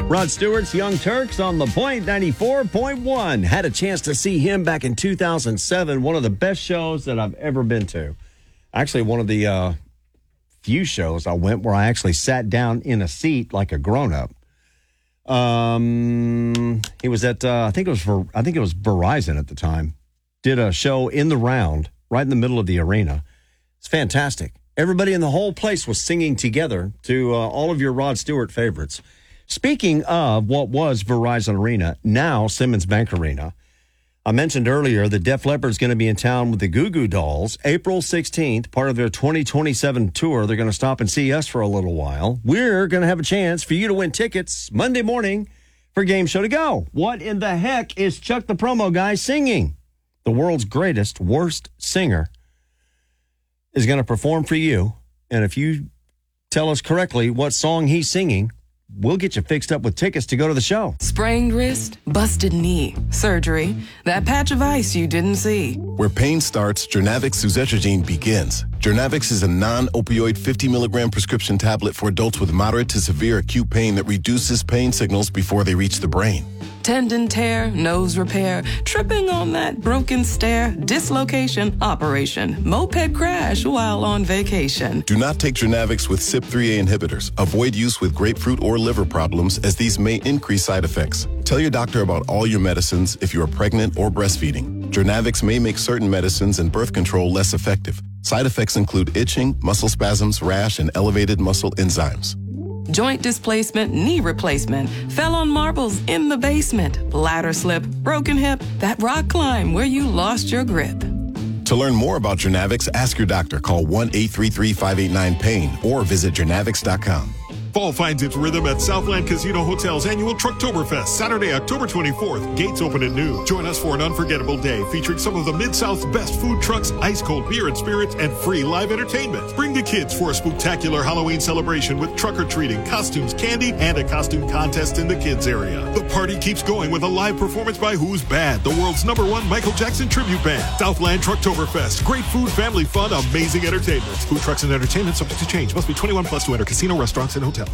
Rod Stewart's Young Turks on The Point 94.1. Had a chance to see him back in 2007. One of the best shows that I've ever been to. Actually, one of the few shows I went where I actually sat down in a seat like a grown-up. He was at I think it was Verizon at the time. Did a show in the round right in the middle of the arena. It's fantastic. Everybody in the whole place was singing together to all of your Rod Stewart favorites. Speaking of what was Verizon Arena, now Simmons Bank Arena, I mentioned earlier that Def Leppard's going to be in town with the Goo Goo Dolls April 16th, part of their 2027 tour. They're going to stop and see us for a little while. We're going to have a chance for you to win tickets Monday morning for Game Show to Go. What in the heck is Chuck the Promo Guy singing? The world's greatest, worst singer is going to perform for you. And if you tell us correctly what song he's singing, we'll get you fixed up with tickets to go to the show. Sprained wrist, busted knee, surgery, that patch of ice you didn't see. Where pain starts, Jernavix suzetrigine begins. Jernavix is a non-opioid 50-milligram prescription tablet for adults with moderate to severe acute pain that reduces pain signals before they reach the brain. Tendon tear, nose repair, tripping on that broken stair, dislocation, operation, moped crash while on vacation. Do not take Jernavix with CYP3A inhibitors. Avoid use with grapefruit or liver problems as these may increase side effects. Tell your doctor about all your medicines if you are pregnant or breastfeeding. Jernavix may make certain medicines and birth control less effective. Side effects include itching, muscle spasms, rash, and elevated muscle enzymes. Joint displacement, knee replacement, fell on marbles in the basement, ladder slip, broken hip, that rock climb where you lost your grip. To learn more about Jernavix, ask your doctor. Call 1-833-589-PAIN or visit jernavix.com. Fall finds its rhythm at Southland Casino Hotel's annual Trucktoberfest, Saturday, October 24th. Gates open at noon. Join us for an unforgettable day featuring some of the Mid-South's best food trucks, ice-cold beer and spirits, and free live entertainment. Bring the kids for a spectacular Halloween celebration with truck-or-treating, costumes, candy, and a costume contest in the kids area. The party keeps going with a live performance by Who's Bad, the world's #1 Michael Jackson tribute band. Southland Trucktoberfest. Great food, family fun, amazing entertainment. Food trucks and entertainment subject to change. Must be 21 plus to enter casino, restaurants, and hotels.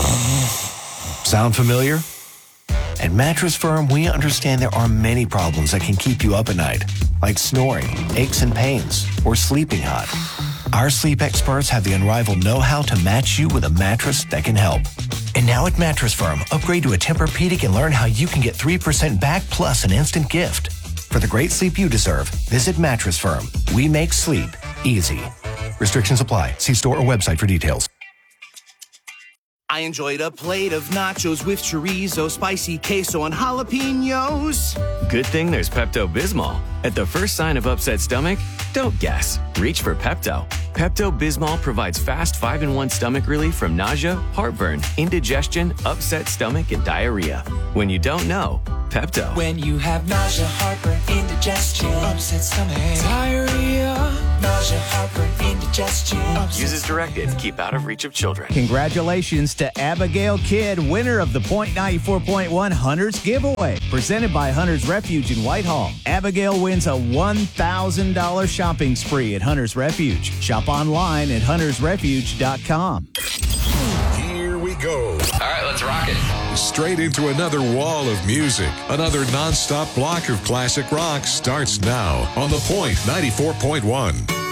Sound familiar? At Mattress Firm, we understand there are many problems that can keep you up at night, like snoring, aches and pains, or sleeping hot. Our sleep experts have the unrivaled know-how to match you with a mattress that can help. And now at Mattress Firm, upgrade to a Tempur-Pedic and learn how you can get 3% back plus an instant gift. For the great sleep you deserve, visit Mattress Firm. We make sleep easy. Restrictions apply. See store or website for details. I enjoyed a plate of nachos with chorizo, spicy queso, and jalapenos. Good thing there's Pepto-Bismol. At the first sign of upset stomach, don't guess. Reach for Pepto. Pepto-Bismol provides fast 5-in-1 stomach relief from nausea, heartburn, indigestion, upset stomach, and diarrhea. When you don't know, Pepto. When you have nausea, heartburn, indigestion, upset stomach, diarrhea, nausea, heartburn, indigestion. Use as directed. Keep out of reach of children. Congratulations to Abigail Kidd, winner of the Point 94.1 Hunters giveaway, presented by Hunters Refuge in Whitehall. Abigail wins a $1,000 shopping spree at Hunters Refuge. Shop online at huntersrefuge.com. Here we go. All right, let's rock it. Straight into another wall of music. Another nonstop block of classic rock starts now on The Point 94.1.